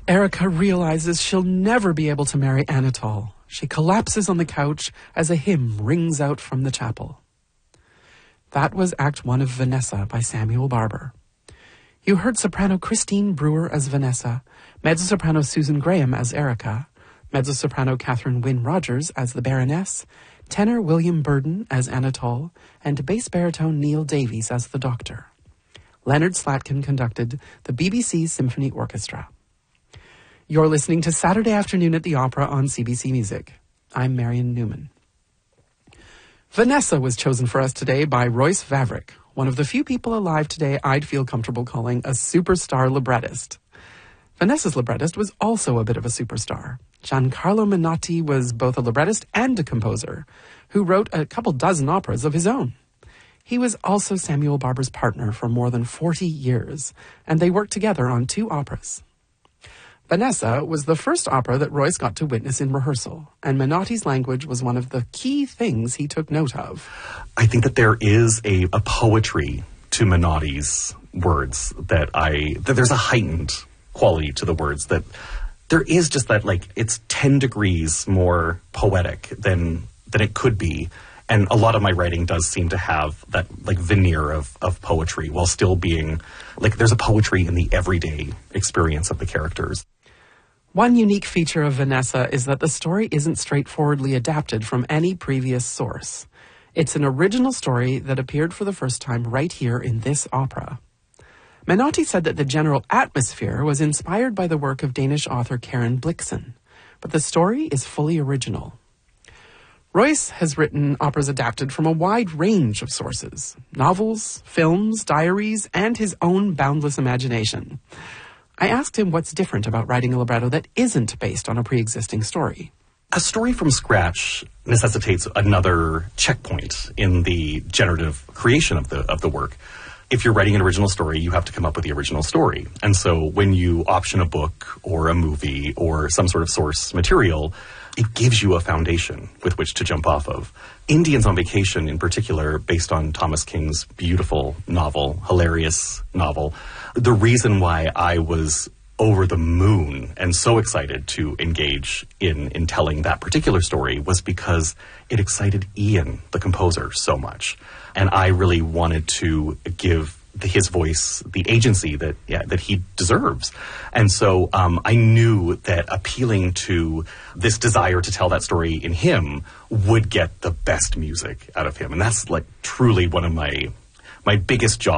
Erica realizes she'll never be able to marry Anatole. She collapses on the couch as a hymn rings out from the chapel. That was Act 1 of Vanessa by Samuel Barber. You heard soprano Christine Brewer as Vanessa, mezzo-soprano Susan Graham as Erica, mezzo-soprano Catherine Wynne Rogers as the Baroness, tenor William Burden as Anatole, and bass baritone Neil Davies as the Doctor. Leonard Slatkin conducted the BBC Symphony Orchestra. You're listening to Saturday Afternoon at the Opera on CBC Music. I'm Marion Newman. Vanessa was chosen for us today by Royce Vavrick, one of the few people alive today I'd feel comfortable calling a superstar librettist. Vanessa's librettist was also a bit of a superstar. Giancarlo Menotti was both a librettist and a composer, who wrote a couple dozen operas of his own. He was also Samuel Barber's partner for more than 40 years, and they worked together on 2 operas. Vanessa was the first opera that Royce got to witness in rehearsal, and Menotti's language was one of the key things he took note of. I think that there is a poetry to Menotti's words that there's a heightened quality to the words, that there is just that, like, it's 10 degrees more poetic than it could be. And a lot of my writing does seem to have that, like, veneer of poetry while still being, like, there's a poetry in the everyday experience of the characters. One unique feature of Vanessa is that the story isn't straightforwardly adapted from any previous source. It's an original story that appeared for the first time right here in this opera. Menotti said that the general atmosphere was inspired by the work of Danish author Karen Blixen, but the story is fully original. Royce has written operas adapted from a wide range of sources: novels, films, diaries, and his own boundless imagination. I asked him what's different about writing a libretto that isn't based on a pre-existing story. A story from scratch necessitates another checkpoint in the generative creation of the work. If you're writing an original story, you have to come up with the original story. And so when you option a book or a movie or some sort of source material, it gives you a foundation with which to jump off of. Indians on Vacation, in particular, based on Thomas King's beautiful novel, hilarious novel, the reason why I was over the moon and so excited to engage in telling that particular story was because it excited Ian, the composer, so much. And I really wanted to give his voice the agency that he deserves. And so I knew that appealing to this desire to tell that story in him would get the best music out of him. And that's, like, truly one of my biggest jobs